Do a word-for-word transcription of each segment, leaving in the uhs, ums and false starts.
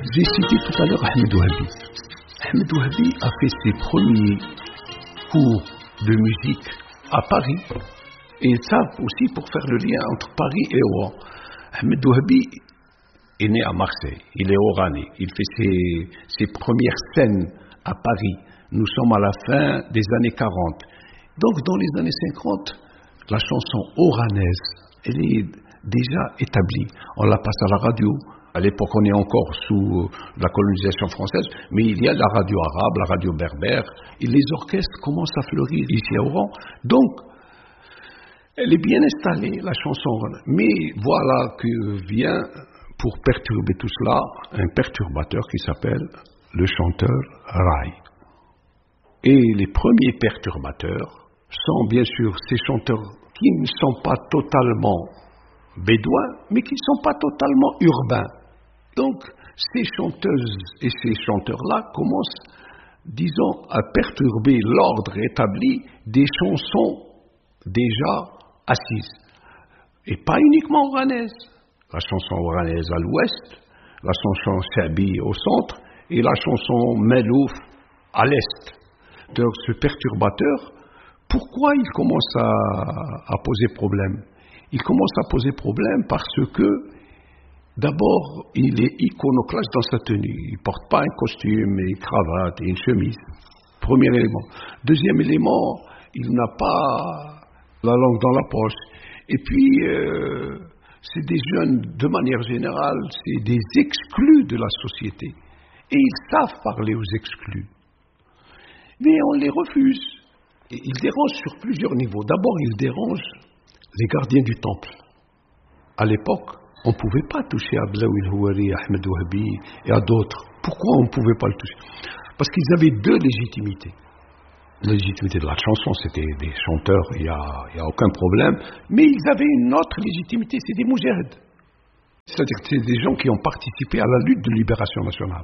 J'ai cité tout à l'heure Ahmed Ouhabi. Ahmed Ouhabi a fait ses premiers cours de musique à Paris, et ça aussi pour faire le lien entre Paris et Oran. Ahmed Ouhabi est né à Marseille, il est oranais, il fait ses, ses premières scènes à Paris. Nous sommes à la fin des années quarante. Donc dans les années cinquante, la chanson oranaise, elle est déjà établie. On la passe à la radio. À l'époque, on est encore sous la colonisation française, mais il y a la radio arabe, la radio berbère, et les orchestres commencent à fleurir ici à Oran. Donc, elle est bien installée, la chanson oranaise. Mais voilà que vient, pour perturber tout cela, un perturbateur qui s'appelle le chanteur Rai. Et les premiers perturbateurs sont bien sûr ces chanteurs qui ne sont pas totalement bédouins, mais qui ne sont pas totalement urbains. Donc, ces chanteuses et ces chanteurs-là commencent, disons, à perturber l'ordre établi des chansons déjà assises. Et pas uniquement oranaises. La chanson oranaise à l'ouest, la chanson Chabi au centre et la chanson Melouf à l'est. Donc, ce perturbateur, pourquoi il commence à, à poser problème? Il commence à poser problème parce que, d'abord, il est iconoclaste dans sa tenue. Il ne porte pas un costume et une cravate et une chemise. Premier élément. Deuxième élément, il n'a pas la langue dans la poche. Et puis, euh, c'est des jeunes, de manière générale, c'est des exclus de la société. Et ils savent parler aux exclus. Mais on les refuse. Et ils dérangent sur plusieurs niveaux. D'abord, ils dérangent les gardiens du temple. À l'époque, on ne pouvait pas toucher à Abdelawi El-Houari, à Ahmed Ouhabi et à d'autres. Pourquoi on ne pouvait pas le toucher? Parce qu'ils avaient deux légitimités. La légitimité de la chanson, c'était des chanteurs, il n'y a, a aucun problème. Mais ils avaient une autre légitimité, c'est des moujahid. C'est-à-dire que c'est des gens qui ont participé à la lutte de libération nationale.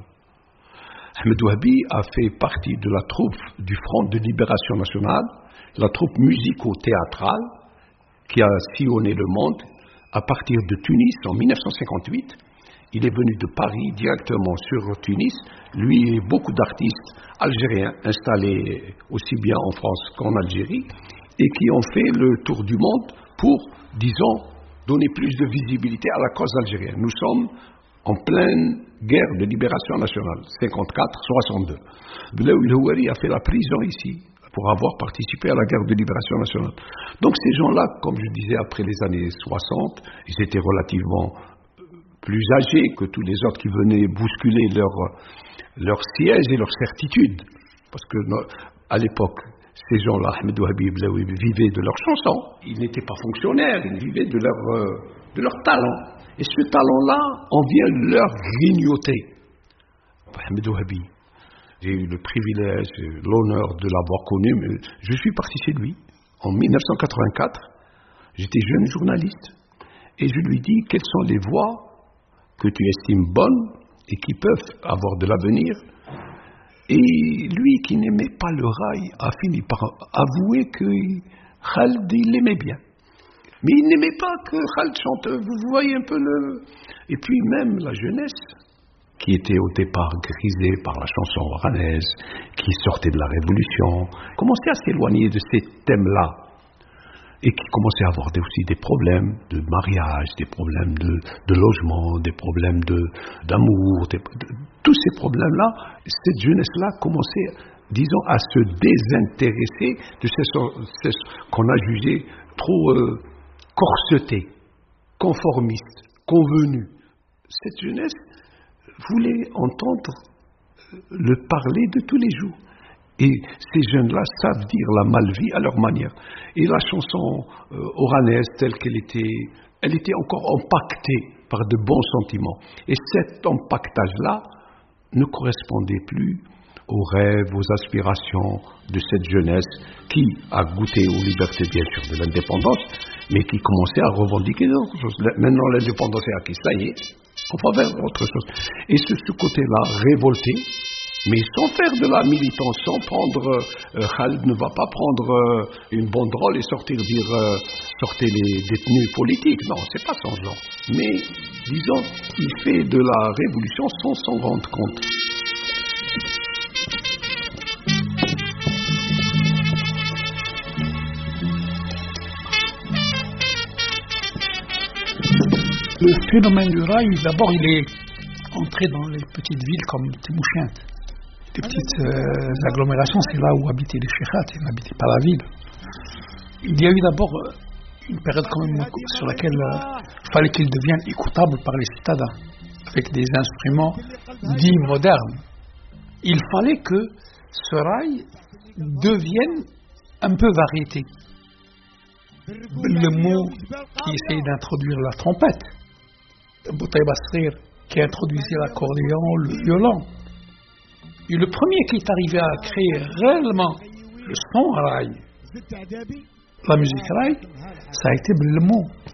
Ahmed Ouhabi a fait partie de la troupe du Front de libération nationale, la troupe musico-théâtrale qui a sillonné le monde à partir de Tunis en mille neuf cent cinquante-huit. Il est venu de Paris directement sur Tunis, lui et beaucoup d'artistes algériens installés aussi bien en France qu'en Algérie et qui ont fait le tour du monde pour, disons, donner plus de visibilité à la cause algérienne. Nous sommes en pleine guerre de libération nationale, cinquante-quatre soixante-deux. Abdelawi El-Houari a fait la prison ici pour avoir participé à la guerre de libération nationale. Donc ces gens-là, comme je disais, après les années soixante, ils étaient relativement plus âgés que tous les autres qui venaient bousculer leur, leur siège et leur certitude. Parce que à l'époque, ces gens-là, Ahmed Ouhabi et Abdelawi, vivaient de leurs chansons. Ils n'étaient pas fonctionnaires, ils vivaient de leur, de leur talent. Et ce talent-là, on vient leur grignoter. Ahmed Ouhabi, j'ai eu le privilège, l'honneur de l'avoir connu, mais je suis parti chez lui en mille neuf cent quatre-vingt-quatre. J'étais jeune journaliste et je lui dis quelles sont les voies que tu estimes bonnes et qui peuvent avoir de l'avenir. Et lui, qui n'aimait pas le rail, a fini par avouer que Khaled, il l'aimait bien. Mais il n'aimait pas que Khaled chante. Vous voyez un peu le... Et puis même la jeunesse, qui était au départ grisée par la chanson oranaise, qui sortait de la Révolution, commençait à s'éloigner de ces thèmes-là. Et qui commençait à avoir aussi des problèmes de mariage, des problèmes de, de logement, des problèmes de, d'amour, des, de, tous ces problèmes-là. Cette jeunesse-là commençait, disons, à se désintéresser de ce, ce qu'on a jugé trop euh, corseté, conformiste, convenu. Cette jeunesse voulait entendre le parler de tous les jours. Et ces jeunes-là savent dire la malvie à leur manière. Et la chanson euh, oranaise telle qu'elle était, elle était encore empaquetée par de bons sentiments. Et cet empaquetage-là ne correspondait plus aux rêves, aux aspirations de cette jeunesse qui a goûté aux libertés, bien sûr, de l'indépendance, mais qui commençait à revendiquer d'autres choses. Maintenant, l'indépendance est acquise, ça y est, on va vers autre chose. Et c'est ce côté-là, révolté, Mais sans faire de la militance, sans prendre, euh, Khaled ne va pas prendre euh, une banderole et sortir dire euh, sortez les détenus politiques. Non, c'est pas son genre. Mais disons, il fait de la révolution sans s'en rendre compte. Le phénomène du rail, d'abord, il est entré dans les petites villes comme Temouchent. Les petites euh, agglomérations, c'est là où habitaient les cheikhats, ils n'habitaient pas la ville. Il y a eu d'abord euh, une période quand même sur laquelle il euh, fallait qu'il devienne écoutable par les citadins, avec des instruments dits modernes. Il fallait que ce rail devienne un peu variété. Le mot qui essayait d'introduire la trompette, Boutaïb Asrir qui introduisait l'accordéon, le violon. Et le premier qui est arrivé à créer réellement le son rail, la musique rail, ça a été Bellemou.